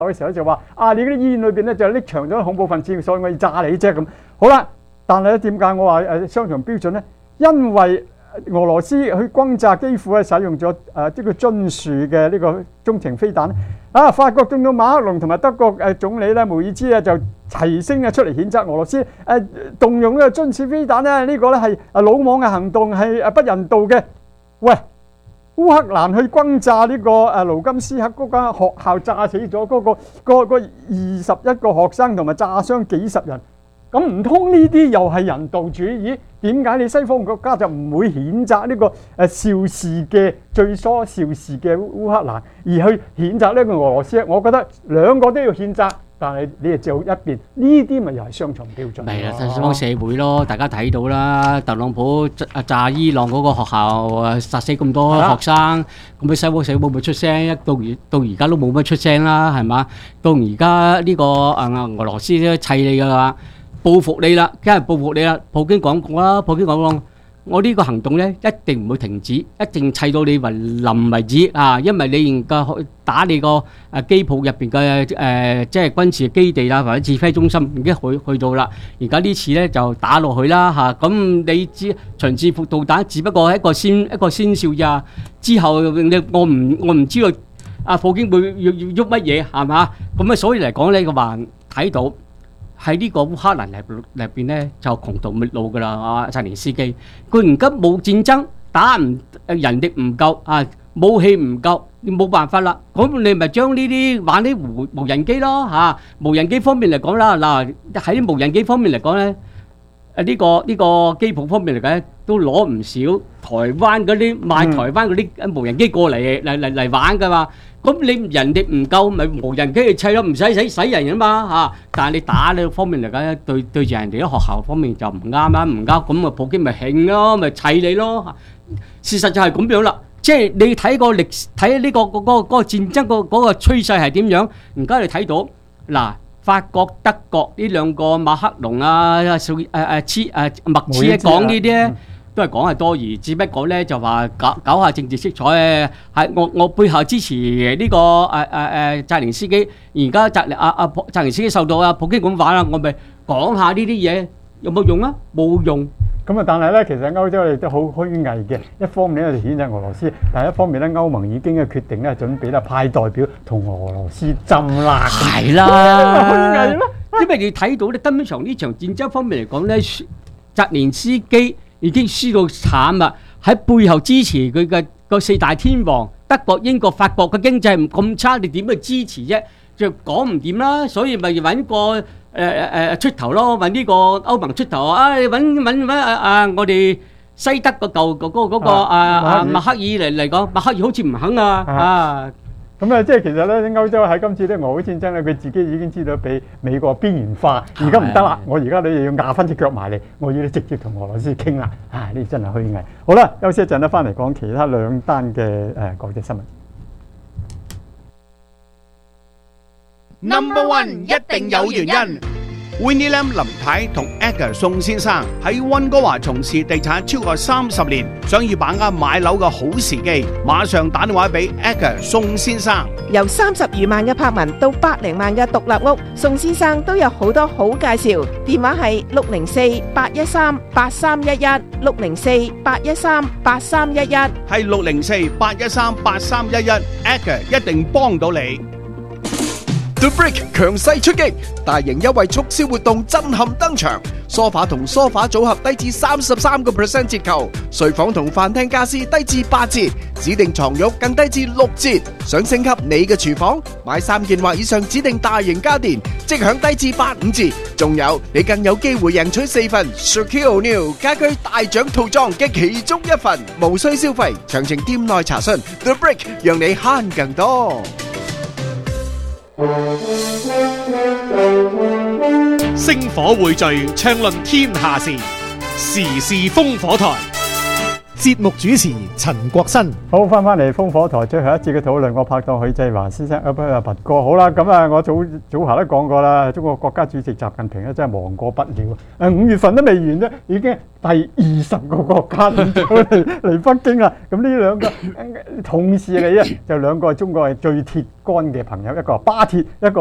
嘅時候就話你嗰啲醫院裏邊咧就匿藏咗恐怖分子，所以我要炸你啫咁。好啦，但係咧點解我話雙重標準咧？因為俄羅斯去轟炸基輔咧，使用咗呢個津樹嘅呢個中程飛彈。法國總統馬克龍同埋德國總理咧梅爾茲咧就齊聲出嚟譴責俄羅斯動用呢個津樹飛彈咧，呢個咧係魯莽嘅行動，係不人道嘅。喂，烏克蘭去轟炸呢個盧甘斯克嗰間學校，炸死咗嗰21個學生，同埋炸傷幾十人。咁唔通呢啲又係人道主義？點解你西方國家就唔會譴責呢個肇事嘅最初肇事嘅烏克蘭，而去譴責呢個俄羅斯咧？我覺得兩個都要譴責，但係你係就一邊，呢啲咪又係雙重標準。 係啦，西方社會咯，大家睇到啦，特朗普炸伊朗嗰個學校，殺死咁多學生，咁佢西方社會會出聲？到而家都冇乜出聲啦，係嘛？到而家呢個俄羅斯都砌你㗎啦。報復你啦，梗係報復你啦！普京講過啦，普京講過，我呢個行動咧一定唔會停止，一定砌到你臨為止啊！因為你而家打你個機鋪入邊嘅即係軍事基地啦，或者指揮中心已經去到啦。而家呢次咧就打落去啦嚇，咁你知巡視導彈只不過係一個先兆咋，之後我唔知道普京會要喐乜嘢係嘛？咁所以嚟講咧，個話睇到。喺呢個烏克蘭入邊咧，就窮途末路噶啦，澤連斯基佢而家冇戰爭，打唔人力唔夠武器唔夠，你冇辦法啦。咁你咪將呢啲玩啲無人機咯嚇。無人機方面嚟講啦，嗱喺無人機方面嚟講咧，呢個機鋪方面嚟講都攞唔少台灣嗰啲賣台灣嗰啲無人機過嚟玩噶嘛。咁你人力唔夠，咪無人機去砌咯，唔使人啊嘛嚇。但係你打呢方面嚟講，對住人哋啲學校方面就唔啱啦，唔啱咁啊，普京咪興咯，咪砌你咯。事實就係咁樣啦，即係你睇個歷史，睇呢個嗰個戰爭嗰個趨勢係點樣。而家你睇到嗱，法國、德國呢兩個馬克龍默茨講呢啲咧。都係講係多餘，只不過咧就話搞下政治色彩係我背後支持呢個澤連斯基，而家澤連斯基受到普京咁玩啦，我咪講下呢啲嘢有冇用啊？冇用。 咁但係咧，其實歐洲亦都好虛偽嘅。一方面咧就譴責俄羅斯，但係一方面咧歐盟已經決定咧準備咧派代表同俄羅斯針啦。 係啦，虛偽咯。因為你睇到咧，根本上呢場戰爭方面嚟講咧，澤連斯基已經輸到慘啦！喺背後支持佢嘅個四大天王，德國、英國、法國嘅經濟唔咁差，你點去支持啫？就講唔掂啦，所以咪揾個出頭咯，揾呢個歐盟出頭啊！揾我哋西德個舊嗰個默克爾嚟講，默克爾好似唔肯啊！ 咁即係其實咧，歐洲喺今次咧俄烏戰爭咧，佢自己已經知道俾美國邊緣化，而家唔得啦！我而家你要壓翻隻腳埋嚟，我要你直接同俄羅斯傾啦！呢真係虛偽。好啦，休息一陣咧，翻嚟講其他兩單嘅國際新聞。 Number one 一定有原因。Winnie Lam 林太同 Edgar 宋先生喺溫哥華從事地產超過30年，想要把握買樓嘅好時機，馬上打電話俾 Edgar 宋先生。 由30餘萬嘅柏文到100零萬嘅獨立屋，宋先生都有好多好介紹。電話係604-813-8311 604-813-8311， 係604-813-8311 Edgar 一定幫到你。 The Brick 強勢出擊，大型優惠促銷活動震撼登場。梳化同梳化組合低至33% 折扣，睡房同飯廳家私低至8折，指定床褥更低至6折。想升級你嘅廚房，買3件或以上指定大型家電，即享低至85折。仲有，你更有機會贏取4份 Shaquille O'Neal 家居大獎套裝嘅其中一份，無需消費。詳情店內查詢。The Brick 讓你慳更多。 星火匯聚，暢論天下事，時事烽火台。 節目主持陳國新。 好，翻嚟烽火台最後一節嘅討論，我拍檔許繼華先生，不阿拔哥，好啦，咁啊，我早下都講過啦，中國國家主席習近平咧真係忙過不了，5月份都未完咧，已經第20個國家嚟北京啦。咁呢兩個同事嚟啊，就兩個係中國係最鐵杆嘅朋友，一個係巴鐵，一個